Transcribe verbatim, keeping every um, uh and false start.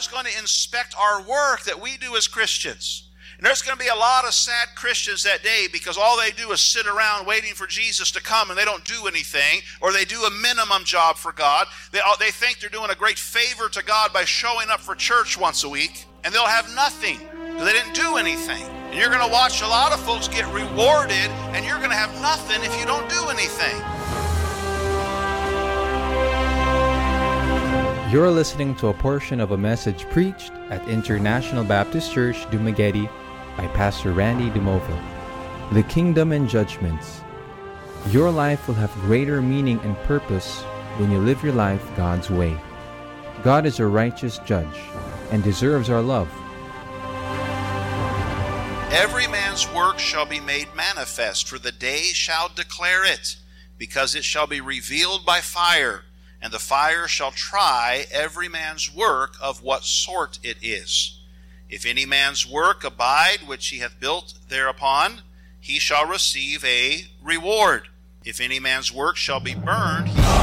is going to inspect our work that we do as Christians. And there's going to be a lot of sad Christians that day because all they do is sit around waiting for Jesus to come and they don't do anything, or they do a minimum job for God. They, they think they're doing a great favor to God by showing up for church once a week, and they'll have nothing because they didn't do anything. And you're going to watch a lot of folks get rewarded, and you're going to have nothing if you don't do anything. You're listening to a portion of a message preached at International Baptist Church, Dumaguete, by Pastor Randy Dumoville. The Kingdom and Judgments. Your life will have greater meaning and purpose when you live your life God's way. God is a righteous judge and deserves our love. Every man's work shall be made manifest, for the day shall declare it, because it shall be revealed by fire, and the fire shall try every man's work of what sort it is. If any man's work abide which he hath built thereupon, he shall receive a reward. If any man's work shall be burned, he